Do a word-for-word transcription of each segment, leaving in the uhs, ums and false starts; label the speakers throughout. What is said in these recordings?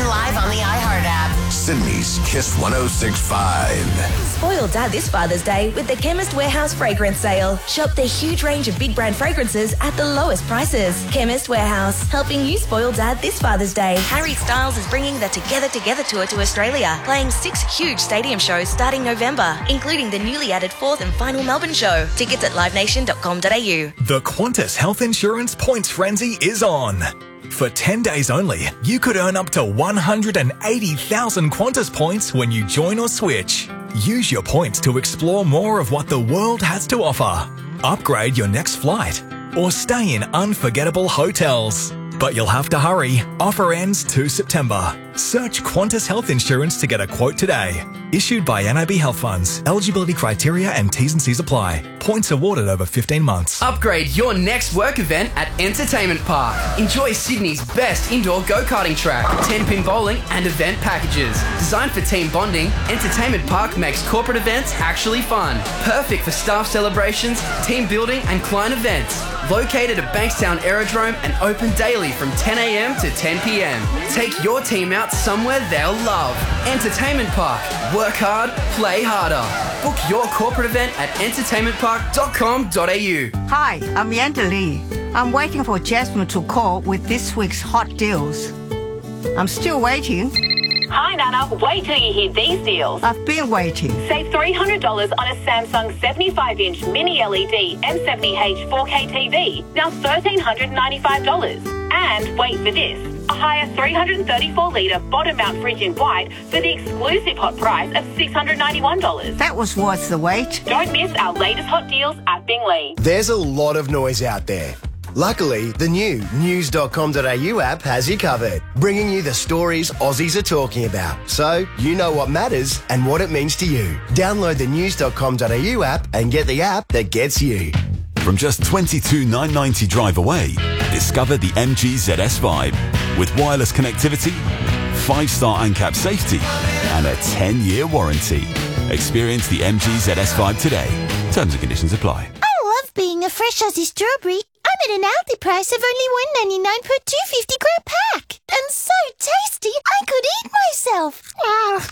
Speaker 1: Listen live on the iHeart app.
Speaker 2: Sydney's Kiss one oh six point five.
Speaker 3: Spoil Dad this Father's Day with the Chemist Warehouse fragrance sale. Shop the huge range of big brand fragrances at the lowest prices. Chemist Warehouse, helping you spoil Dad this Father's Day. Harry Styles is bringing the Together Together tour to Australia, playing six huge stadium shows starting November, including the newly added fourth and final Melbourne show. Tickets at live nation dot com dot a u.
Speaker 4: The Qantas Health Insurance Points Frenzy is on. For ten days only, you could earn up to one hundred eighty thousand Qantas points when you join or switch. Use your points to explore more of what the world has to offer. Upgrade your next flight or stay in unforgettable hotels. But you'll have to hurry. Offer ends two September. Search Qantas Health Insurance to get a quote today. Issued by N I B Health Funds. Eligibility criteria and T's and C's apply. Points awarded over fifteen months.
Speaker 5: Upgrade your next work event at Entertainment Park. Enjoy Sydney's best indoor go-karting track, ten-pin bowling and event packages. Designed for team bonding, Entertainment Park makes corporate events actually fun. Perfect for staff celebrations, team building and client events. Located at Bankstown Aerodrome and open daily from ten a m to ten p m. Take your team out somewhere they'll love. Entertainment Park. Work hard, play harder. Book your corporate event at entertainment park dot com dot a u.
Speaker 6: Hi, I'm Yanda Lee. I'm waiting for Jasmine to call with this week's hot deals. I'm still waiting.
Speaker 7: Hi, Nana. Wait till you hear these deals.
Speaker 6: I've been waiting.
Speaker 7: Save three hundred dollars on a Samsung seventy-five inch mini L E D M seventy H four K T V. Now one thousand three hundred ninety-five dollars. And wait for this. A higher three hundred thirty-four litre bottom mount fridge in white for the exclusive hot price of six hundred ninety-one dollars.
Speaker 6: That was worth the wait.
Speaker 7: Don't miss our latest hot deals at Bingley.
Speaker 8: There's a lot of noise out there. Luckily, the new news dot com dot a u app has you covered, bringing you the stories Aussies are talking about, so you know what matters and what it means to you. Download the news dot com dot a u app and get the app that gets you.
Speaker 9: From just twenty-two thousand nine hundred ninety drive away, discover the M G Z S Vibe with wireless connectivity, five-star ANCAP safety, and a ten-year warranty. Experience the M G Z S Vibe today. Terms and conditions apply.
Speaker 10: I love being a fresh Aussie strawberry. I'm at an Aldi price of only one ninety-nine per two hundred fifty gram pack. And so tasty, I could eat myself. Oh,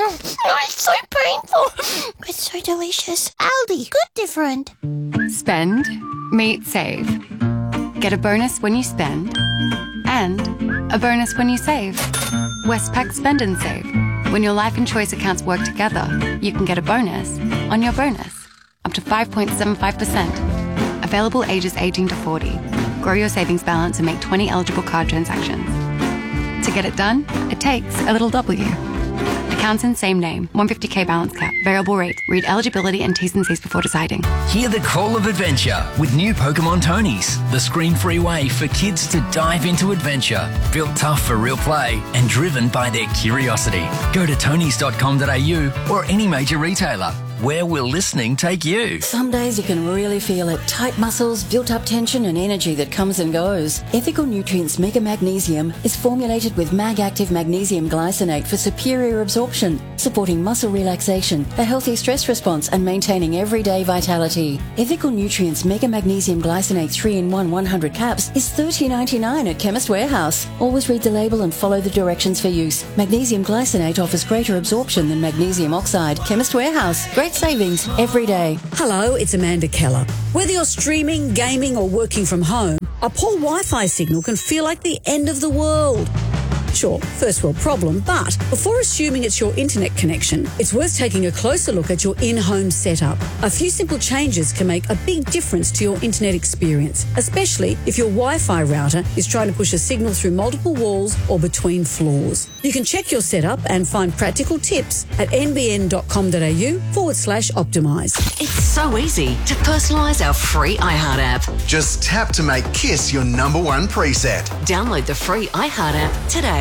Speaker 10: it's so painful. It's so delicious. Aldi, good different.
Speaker 11: Spend, meet, save. Get a bonus when you spend. And a bonus when you save. Westpac Spend and Save. When your life and choice accounts work together, you can get a bonus on your bonus. Up to five point seven five percent. Available ages eighteen to forty. Grow your savings balance and make twenty eligible card transactions. To get it done, it takes a little W. Accounts in same name. one hundred fifty k balance cap. Variable rate. Read eligibility and T's and C's before deciding.
Speaker 12: Hear the call of adventure with new Pokemon Tonies. The screen-free way for kids to dive into adventure. Built tough for real play and driven by their curiosity. Go to tonys dot com dot a u or any major retailer. Where will listening take you?
Speaker 13: Some days you can really feel it. Tight muscles, built-up tension and energy that comes and goes. Ethical Nutrients Mega Magnesium is formulated with Mag-Active Magnesium Glycinate for superior absorption, supporting muscle relaxation, a healthy stress response and maintaining everyday vitality. Ethical Nutrients Mega Magnesium Glycinate three in one one hundred caps is thirty dollars ninety-nine at Chemist Warehouse. Always read the label and follow the directions for use. Magnesium Glycinate offers greater absorption than magnesium oxide. Chemist Warehouse. Great savings every day.
Speaker 14: Hello, it's Amanda Keller. Whether you're streaming, gaming or working from home, a poor Wi-Fi signal can feel like the end of the world. Sure, first world problem, but before assuming it's your internet connection, it's worth taking a closer look at your in-home setup. A few simple changes can make a big difference to your internet experience, especially if your Wi-Fi router is trying to push a signal through multiple walls or between floors. You can check your setup and find practical tips at n b n dot com dot a u forward slash optimise.
Speaker 1: It's so easy to personalise our free iHeart app.
Speaker 15: Just tap to make Kiss your number one preset.
Speaker 1: Download the free iHeart app today.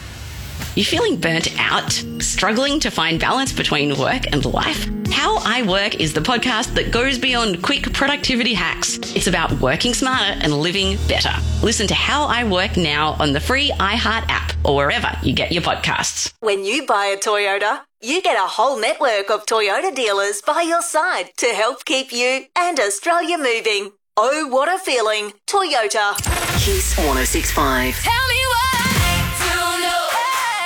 Speaker 16: You feeling burnt out? Struggling to find balance between work and life? How I Work is the podcast that goes beyond quick productivity hacks. It's about working smarter and living better. Listen to How I Work now on the free iHeart app or wherever you get your podcasts.
Speaker 17: When you buy a Toyota, you get a whole network of Toyota dealers by your side to help keep you and Australia moving. Oh, what a feeling. Toyota.
Speaker 1: Kiss one oh six point five.
Speaker 17: Tell me why. Don't know why.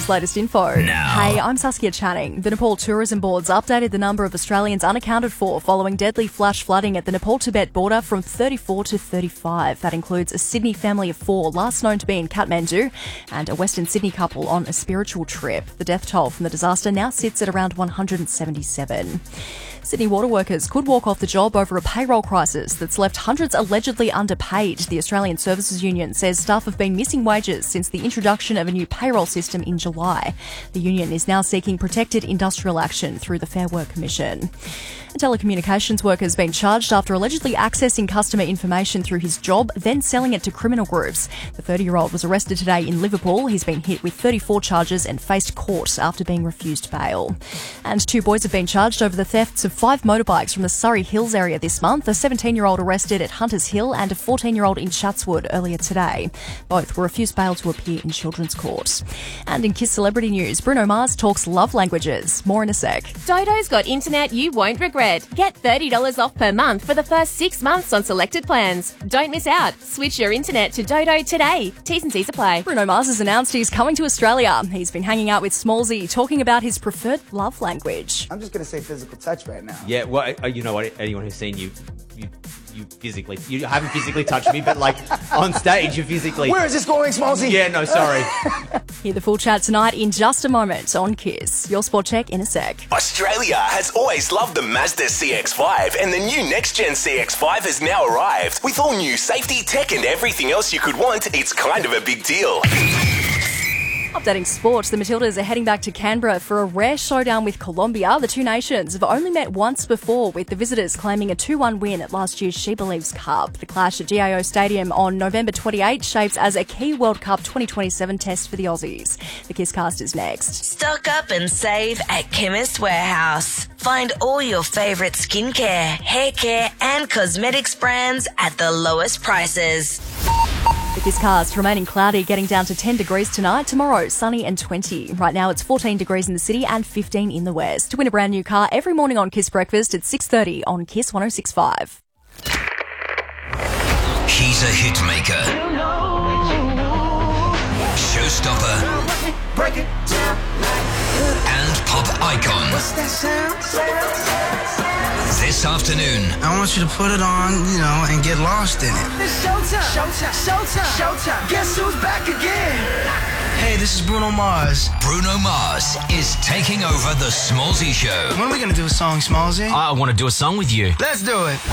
Speaker 18: News latest info.
Speaker 19: Now.
Speaker 18: Hey, I'm Saskia Channing. The Nepal Tourism Board's updated the number of Australians unaccounted for following deadly flash flooding at the Nepal-Tibet border from thirty-four to thirty-five. That includes a Sydney family of four, last known to be in Kathmandu, and a Western Sydney couple on a spiritual trip. The death toll from the disaster now sits at around one hundred seventy-seven. Sydney water workers could walk off the job over a payroll crisis that's left hundreds allegedly underpaid. The Australian Services Union says staff have been missing wages since the introduction of a new payroll system in July. The union is now seeking protected industrial action through the Fair Work Commission. A telecommunications worker has been charged after allegedly accessing customer information through his job, then selling it to criminal groups. The thirty-year-old was arrested today in Liverpool. He's been hit with thirty-four charges and faced court after being refused bail. And two boys have been charged over the thefts of five motorbikes from the Surrey Hills area this month. A seventeen-year-old arrested at Hunters Hill and a fourteen-year-old in Chatswood earlier today. Both were refused bail to appear in Children's Court. And in Kiss Celebrity News, Bruno Mars talks love languages. More in a sec.
Speaker 20: Dodo's got internet you won't regret. Get thirty dollars off per month for the first six months on selected plans. Don't miss out. Switch your internet to Dodo today. T's and C's apply.
Speaker 18: Bruno Mars has announced he's coming to Australia. He's been hanging out with Smallzy, talking about his preferred love language.
Speaker 21: I'm just going to say physical touch right now.
Speaker 22: Yeah, well, uh, you know what? Anyone who's seen you, you, you physically, you haven't physically touched me, but like on stage, you physically.
Speaker 21: Where is this going, Smallzy?
Speaker 22: Yeah, no, sorry.
Speaker 18: Hear the full chat tonight in just a moment on Kiss. Your sport check in a sec.
Speaker 2: Australia has always loved the Mazda C X five, and the new next-gen C X five has now arrived. With all new safety, tech, and everything else you could want, it's kind of a big deal.
Speaker 18: Updating sports, the Matildas are heading back to Canberra for a rare showdown with Colombia. The two nations have only met once before, with the visitors claiming a two one win at last year's She Believes Cup. The clash at G A O Stadium on November twenty-eighth shapes as a key World Cup twenty twenty-seven test for the Aussies. The Kisscast is next.
Speaker 3: Stock up and save at Chemist Warehouse. Find all your favourite skincare, hair care and cosmetics brands at the lowest prices.
Speaker 18: The Kisscast remaining cloudy, getting down to ten degrees tonight. Tomorrow, sunny and twenty. Right now, it's fourteen degrees in the city and fifteen in the west. To win a brand new car every morning on Kiss Breakfast at six thirty on Kiss one oh six point five.
Speaker 12: He's a hit maker. Showstopper.
Speaker 19: Break it down.
Speaker 12: And pop icon.
Speaker 19: What's that sound?
Speaker 12: This afternoon,
Speaker 23: I want you to put it on, you know, and get lost in it.
Speaker 19: It's showtime. Showtime. Showtime. Showtime. Guess who's back again?
Speaker 23: Hey, this is Bruno Mars.
Speaker 12: Bruno Mars is taking over the Smallzy Show.
Speaker 23: When are we going to do a song, Smallzy?
Speaker 12: I want to do a song with you.
Speaker 23: Let's do it.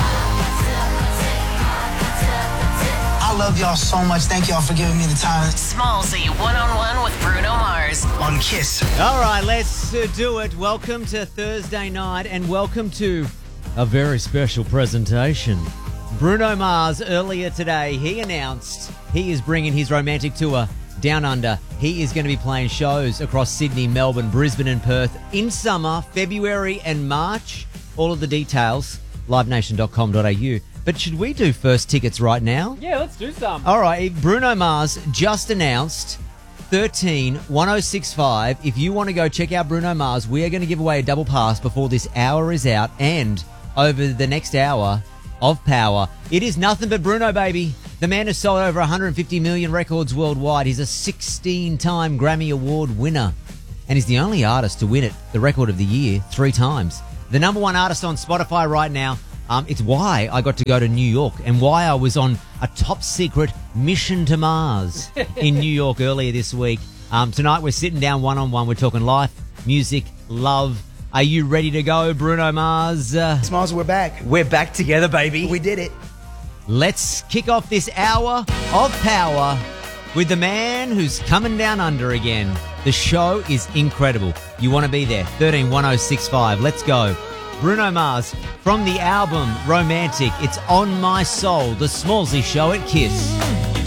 Speaker 23: I love y'all so much. Thank y'all for giving me the time.
Speaker 1: Smallzy one-on-one with Bruno Mars.
Speaker 23: On Kiss.
Speaker 24: All right, let's uh, do it. Welcome to Thursday night and welcome to a very special presentation. Bruno Mars, earlier today, he announced he is bringing his romantic tour down under. He is going to be playing shows across Sydney, Melbourne, Brisbane and Perth in summer, February and March. All of the details, live nation dot com dot a u. But should we do first tickets right now?
Speaker 25: Yeah, let's do some.
Speaker 24: All right, Bruno Mars just announced thirteen one oh six five. If you want to go check out Bruno Mars, we are going to give away a double pass before this hour is out and over the next hour of power. It is nothing but Bruno, baby. The man has sold over one hundred fifty million records worldwide. He's a sixteen-time Grammy Award winner and he's the only artist to win it, the record of the year, three times. The number one artist on Spotify right now. Um, it's why I got to go to New York and why I was on a top secret mission to Mars in New York earlier this week. Um, tonight we're sitting down one-on-one. We're talking life, music, love. Are you ready to go, Bruno Mars? Uh,
Speaker 21: Smalls, we're back.
Speaker 22: We're back together, baby.
Speaker 21: We did it.
Speaker 24: Let's kick off this hour of power with the man who's coming down under again. The show is incredible. You want to be there. thirteen one oh six five. Let's go. Bruno Mars from the album Romantic. It's On My Soul, the Smallzy Show at Kiss.